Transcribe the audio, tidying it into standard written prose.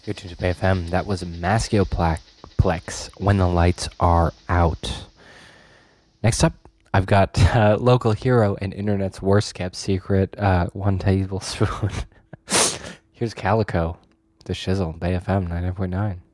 You're tuned to Bay FM. That was Masculoplex, When the Lights Are Out. Next up, I've got local hero and internet's worst kept secret, One Tablespoon. Here's Calico, The Shizzle, Bay FM 99.9.